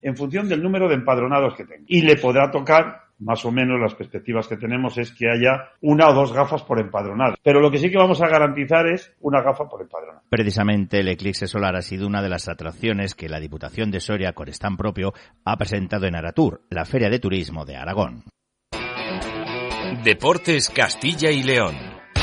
en función del número de empadronados que tenga. Y le podrá tocar, más o menos las perspectivas que tenemos es que haya 1 o 2 gafas por empadronado. Pero lo que sí que vamos a garantizar es una gafa por empadronado. Precisamente el eclipse solar ha sido una de las atracciones que la Diputación de Soria, con stand propio, ha presentado en Aratur, la Feria de Turismo de Aragón. Deportes Castilla y León.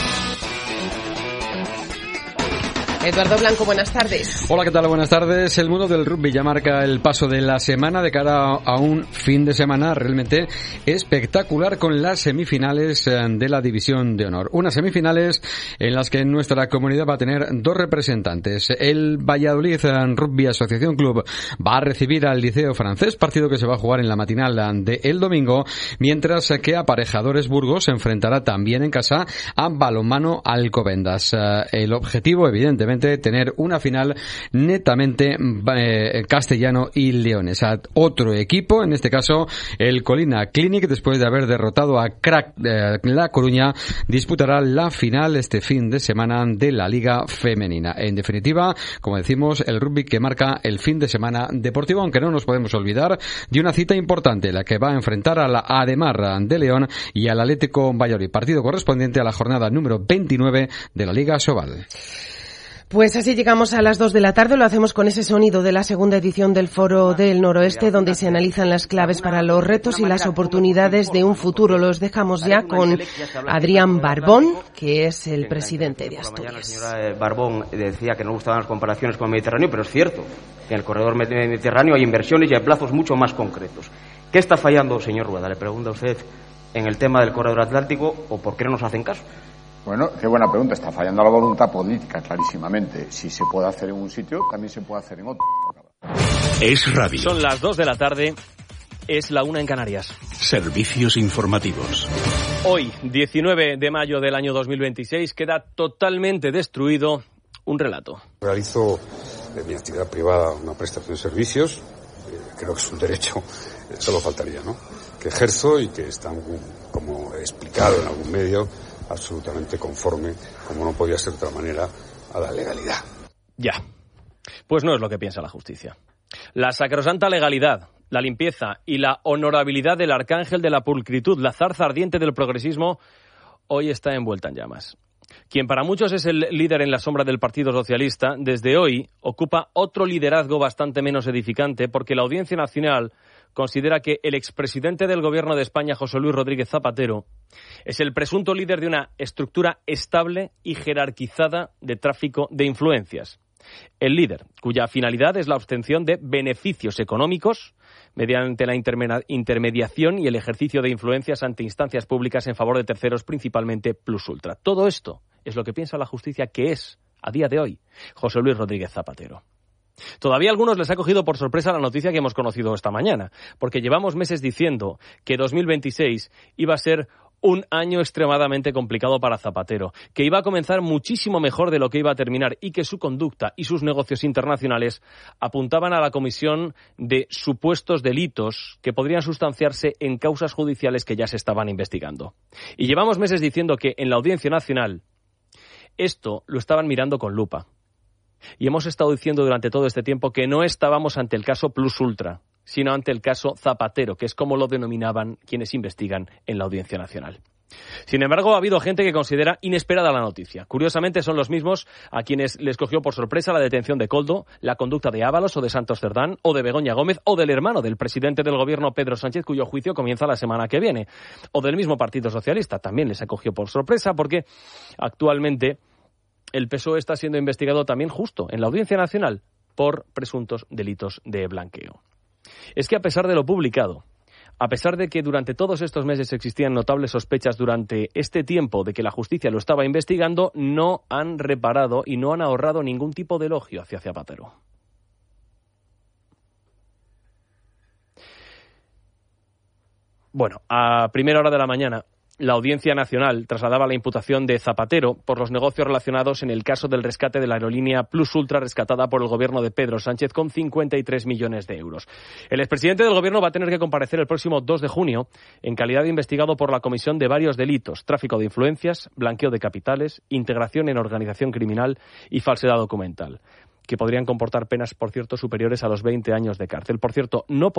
Eduardo Blanco, buenas tardes. Hola, ¿qué tal? Buenas tardes. El mundo del rugby ya marca el paso de la semana de cara a un fin de semana realmente espectacular con las semifinales de la División de Honor. Unas semifinales en las que nuestra comunidad va a tener 2 representantes. El Valladolid Rugby Asociación Club va a recibir al Liceo Francés, partido que se va a jugar en la matinal de el domingo, mientras que Aparejadores Burgos se enfrentará también en casa a Balonmano Alcobendas. El objetivo, evidentemente, tener una final netamente castellano y leonesa. Otro equipo, en este caso el Colina Clinic, después de haber derrotado a Crack La Coruña, disputará la final este fin de semana de la Liga Femenina. En definitiva, como decimos, el rugby que marca el fin de semana deportivo, aunque no nos podemos olvidar de una cita importante, la que va a enfrentar a la Ademar de León y al Atlético Valladolid, partido correspondiente a la jornada número 29 de la Liga Sobal. Pues así llegamos a las 2 de la tarde, lo hacemos con ese sonido de la segunda edición del Foro del Noroeste, donde se analizan las claves para los retos y las oportunidades de un futuro. Los dejamos ya con Adrián Barbón, que es el presidente de Asturias. La señora Barbón decía que no gustaban las comparaciones con el Mediterráneo, pero es cierto que en el corredor mediterráneo hay inversiones y hay plazos mucho más concretos. ¿Qué está fallando, señor Rueda? Le pregunta usted en el tema del corredor atlántico, o por qué no nos hacen caso. Bueno, qué buena pregunta. Está fallando la voluntad política, clarísimamente. Si se puede hacer en un sitio, también se puede hacer en otro. Es radio. Son las 2 de la tarde, es la 1 en Canarias. Servicios informativos. Hoy, 19 de mayo del año 2026, queda totalmente destruido un relato. Realizo mi actividad privada una prestación de servicios, creo que es un derecho, solo faltaría, ¿no? Que ejerzo y que está, como he explicado en algún medio, absolutamente conforme, como no podía ser de otra manera, a la legalidad. Ya, pues no es lo que piensa la justicia. La sacrosanta legalidad, la limpieza y la honorabilidad del arcángel de la pulcritud, la zarza ardiente del progresismo, hoy está envuelta en llamas. Quien para muchos es el líder en la sombra del Partido Socialista, desde hoy ocupa otro liderazgo bastante menos edificante, porque la Audiencia Nacional considera que el expresidente del Gobierno de España, José Luis Rodríguez Zapatero, es el presunto líder de una estructura estable y jerarquizada de tráfico de influencias. El líder, cuya finalidad es la obtención de beneficios económicos mediante la intermediación y el ejercicio de influencias ante instancias públicas en favor de terceros, principalmente plus ultra. Todo esto es lo que piensa la justicia que es, a día de hoy, José Luis Rodríguez Zapatero. Todavía a algunos les ha cogido por sorpresa la noticia que hemos conocido esta mañana, porque llevamos meses diciendo que 2026 iba a ser un año extremadamente complicado para Zapatero, que iba a comenzar muchísimo mejor de lo que iba a terminar y que su conducta y sus negocios internacionales apuntaban a la comisión de supuestos delitos que podrían sustanciarse en causas judiciales que ya se estaban investigando. Y llevamos meses diciendo que en la Audiencia Nacional esto lo estaban mirando con lupa. Y hemos estado diciendo durante todo este tiempo que no estábamos ante el caso Plus Ultra, sino ante el caso Zapatero, que es como lo denominaban quienes investigan en la Audiencia Nacional. Sin embargo, ha habido gente que considera inesperada la noticia. Curiosamente, son los mismos a quienes les cogió por sorpresa la detención de Koldo, la conducta de Ábalos o de Santos Cerdán, o de Begoña Gómez, o del hermano del presidente del Gobierno, Pedro Sánchez, cuyo juicio comienza la semana que viene, o del mismo Partido Socialista. También les cogió por sorpresa porque actualmente el PSOE está siendo investigado también justo en la Audiencia Nacional por presuntos delitos de blanqueo. Es que a pesar de lo publicado, a pesar de que durante todos estos meses existían notables sospechas durante este tiempo de que la justicia lo estaba investigando, no han reparado y no han ahorrado ningún tipo de elogio hacia Zapatero. Bueno, a primera hora de la mañana, la Audiencia Nacional trasladaba la imputación de Zapatero por los negocios relacionados en el caso del rescate de la aerolínea Plus Ultra rescatada por el gobierno de Pedro Sánchez con 53 millones de euros. El expresidente del gobierno va a tener que comparecer el próximo 2 de junio en calidad de investigado por la comisión de varios delitos: tráfico de influencias, blanqueo de capitales, integración en organización criminal y falsedad documental. que podrían comportar penas, por cierto, superiores a los 20 años de cárcel. Por cierto, no